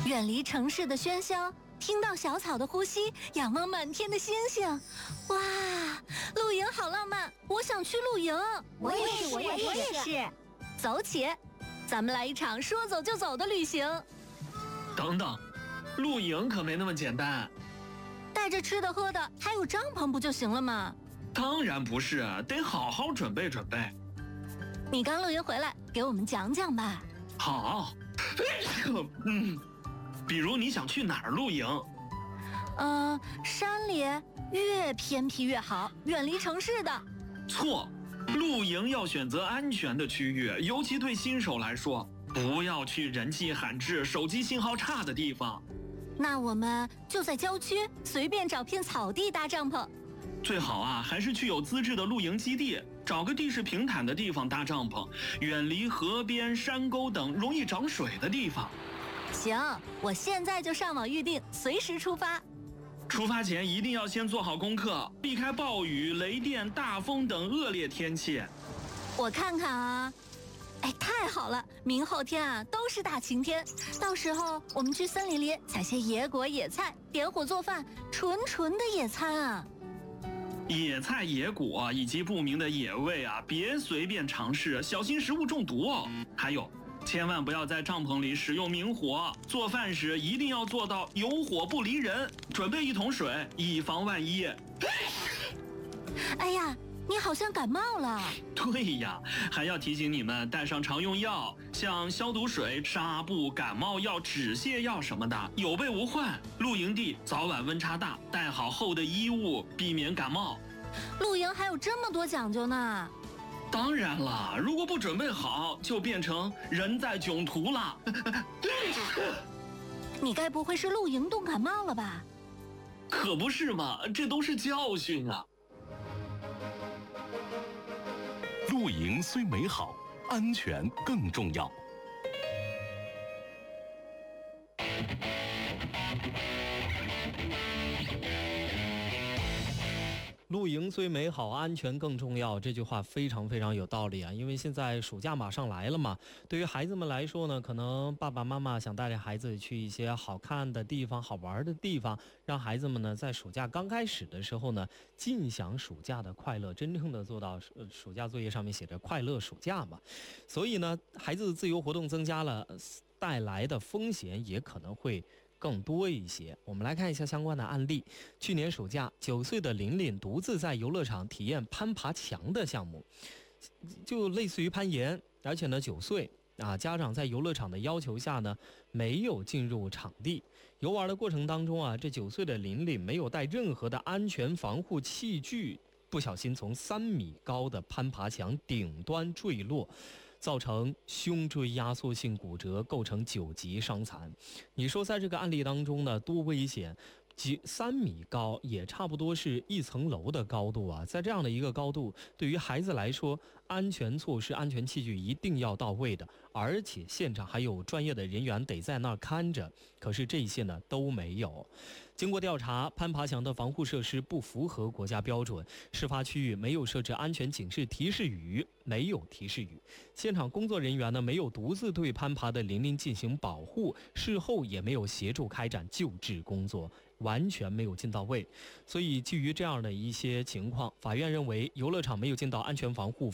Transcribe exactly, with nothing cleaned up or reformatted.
远离城市的喧嚣，听到小草的呼吸，仰望满天的星星。哇，露营好浪漫，我想去露营。 我也是，我也是，我也是。 走起，咱们来一场说走就走的旅行。 等等，露营可没那么简单。 带着吃的喝的，还有帐篷不就行了吗？ 当然不是，得好好准备准备。 你刚露营回来，给我们讲讲吧。 好，嗯，比如你想去哪儿露营？ 呃，山里，越偏僻越好，远离城市的。 错，露营要选择安全的区域，尤其对新手来说，不要去人迹罕至、手机信号差的地方。 那我们就在郊区随便找片草地搭帐篷。 最好啊，还是去有资质的露营基地，找个地势平坦的地方搭帐篷，远离河边、山沟等容易涨水的地方。 行，我现在就上网预定，随时出发。 出发前一定要先做好功课，避开暴雨、雷电、大风等恶劣天气。 我看看啊，哎，太好了，明后天啊都是大晴天，到时候我们去森林里采些野果野菜，点火做饭，纯纯的野餐啊。 野菜、野果以及不明的野味啊，别随便尝试，小心食物中毒哦。还有，千万不要在帐篷里使用明火，做饭时一定要做到有火不离人，准备一桶水，以防万一。 哎呀，你好像感冒了。 对呀，还要提醒你们带上常用药，像消毒水、纱布、感冒药、止泻药什么的，有备无患。露营地早晚温差大，带好厚的衣物，避免感冒。 露营还有这么多讲究呢。 当然了，如果不准备好，就变成人在囧途了。 你该不会是露营冻感冒了吧？ 可不是嘛，这都是教训啊。 露营虽美好，安全更重要。 露营虽美好，安全更重要，这句话非常非常有道理啊！因为现在暑假马上来了嘛，对于孩子们来说呢，可能爸爸妈妈想带着孩子去一些好看的地方、好玩的地方，让孩子们呢在暑假刚开始的时候呢，尽享暑假的快乐，真正的做到呃暑假作业上面写着快乐暑假嘛。所以呢，孩子的自由活动增加了，带来的风险也可能会更多一些。我们来看一下相关的案例。去年暑假，九岁的琳琳独自在游乐场体验攀爬墙的项目，就类似于攀岩，而且呢九岁啊，家长在游乐场的要求下呢，没有进入场地。游玩的过程当中啊，这九岁的琳琳没有带任何的安全防护器具，不小心从三米高的攀爬墙顶端坠落，造成胸椎压缩性骨折，构成九级伤残。你说在这个案例当中呢，多危险！几三米高，也差不多是一层楼的高度啊！在这样的一个高度，对于孩子来说，安全措施、安全器具一定要到位的，而且现场还有专业的人员得在那儿看着。可是这些呢都没有。经过调查，攀爬墙的防护设施不符合国家标准，事发区域没有设置安全警示提示语，没有提示语。现场工作人员呢没有独自对攀爬的琳琳进行保护，事后也没有协助开展救治工作，完全没有尽到位。所以基于这样的一些情况，法院认为游乐场没有尽到安全防护，